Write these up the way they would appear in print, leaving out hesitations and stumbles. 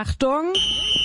Achtung.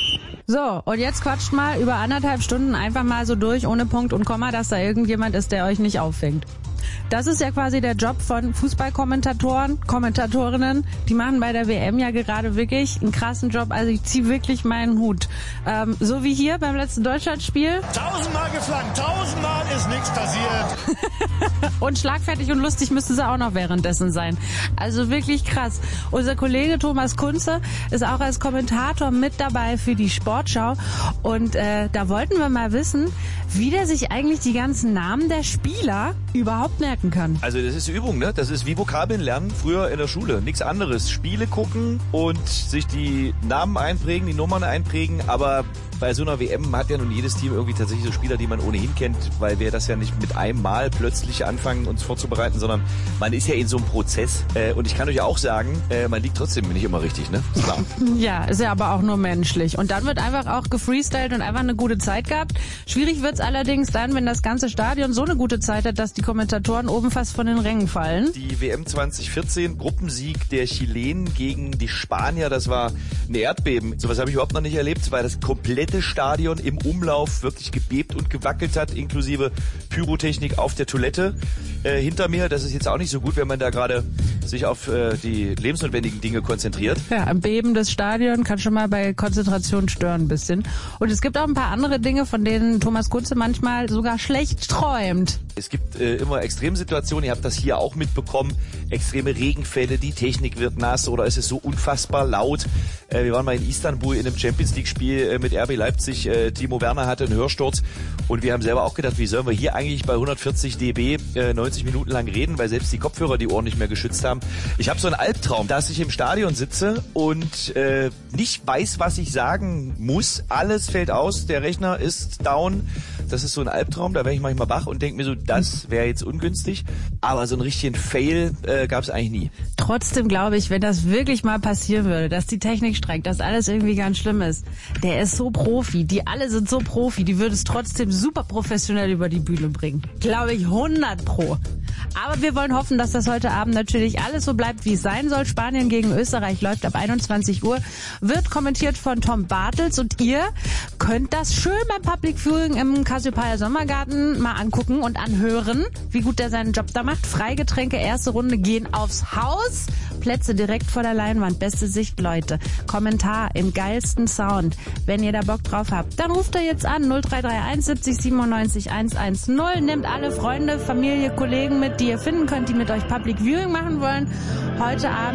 So, und jetzt quatscht mal über 1,5 Stunden einfach mal so durch, ohne Punkt und Komma, dass da irgendjemand ist, der euch nicht auffängt. Das ist ja quasi der Job von Fußballkommentatoren, Kommentatorinnen. Die machen bei der WM ja gerade wirklich einen krassen Job. Also ich ziehe wirklich meinen Hut. So wie hier beim letzten Deutschlandspiel. 1000-mal geflankt, 1000-mal ist nichts passiert. Und schlagfertig und lustig müsste sie auch noch währenddessen sein. Also wirklich krass. Unser Kollege Thomas Kunze ist auch als Kommentator mit dabei für die Sportschau. Und da wollten wir mal wissen, wie der sich eigentlich die ganzen Namen der Spieler überhaupt merken kann. Also das ist Übung, ne? Das ist wie Vokabeln lernen früher in der Schule. Nichts anderes. Spiele gucken und sich die Namen einprägen, die Nummern einprägen, aber bei so einer WM hat ja nun jedes Team irgendwie tatsächlich so Spieler, die man ohnehin kennt, weil wir das ja nicht mit einem Mal plötzlich anfangen, uns vorzubereiten, sondern man ist ja in so einem Prozess. Und ich kann euch auch sagen, man liegt trotzdem nicht immer richtig, ne? Ist klar. Ja, ist ja aber auch nur menschlich. Und dann wird einfach auch gefreestylt und einfach eine gute Zeit gehabt. Schwierig wird's allerdings dann, wenn das ganze Stadion so eine gute Zeit hat, dass die Kommentatoren oben fast von den Rängen fallen. Die WM 2014, Gruppensieg der Chilenen gegen die Spanier, das war ein Erdbeben. Sowas habe ich überhaupt noch nicht erlebt, weil das komplette Stadion im Umlauf wirklich gebebt und gewackelt hat, inklusive Pyrotechnik auf der Toilette hinter mir. Das ist jetzt auch nicht so gut, wenn man da gerade sich auf die lebensnotwendigen Dinge konzentriert. Ja, am Beben des Stadions kann schon mal bei Konzentration stören ein bisschen. Und es gibt auch ein paar andere Dinge, von denen Thomas Kunze manchmal sogar schlecht träumt. Es gibt immer Extremsituationen, ihr habt das hier auch mitbekommen, extreme Regenfälle, die Technik wird nass oder es ist so unfassbar laut. Wir waren mal in Istanbul in einem Champions-League-Spiel mit RB Leipzig. Timo Werner hatte einen Hörsturz und wir haben selber auch gedacht, wie sollen wir hier eigentlich bei 140 dB 90 Minuten lang reden, weil selbst die Kopfhörer die Ohren nicht mehr geschützt haben. Ich habe so einen Albtraum, dass ich im Stadion sitze und nicht weiß, was ich sagen muss. Alles fällt aus, der Rechner ist down. Das ist so ein Albtraum, da werde ich manchmal wach und denke mir so, das wäre jetzt ungünstig. Aber so einen richtigen Fail gab es eigentlich nie. Trotzdem glaube ich, wenn das wirklich mal passieren würde, dass die Technik streikt, dass alles irgendwie ganz schlimm ist, der ist so Profi, die alle sind so Profi, die würde es trotzdem super professionell über die Bühne bringen. Glaube ich 100%. Aber wir wollen hoffen, dass das heute Abend natürlich alles so bleibt, wie es sein soll. Spanien gegen Österreich läuft ab 21 Uhr, wird kommentiert von Tom Bartels und ihr könnt das schön beim Public Viewing im Cassiopeia Sommergarten mal angucken und anhören, wie gut der seinen Job da macht. Freigetränke, erste Runde gehen aufs Haus. Plätze direkt vor der Leinwand, beste Sicht, Leute. Kommentar im geilsten Sound. Wenn ihr da Bock drauf habt, dann ruft ihr jetzt an 0331 70 97 110. Nehmt alle Freunde, Familie, Kollegen mit, die ihr finden könnt, die mit euch Public Viewing machen wollen. Heute Abend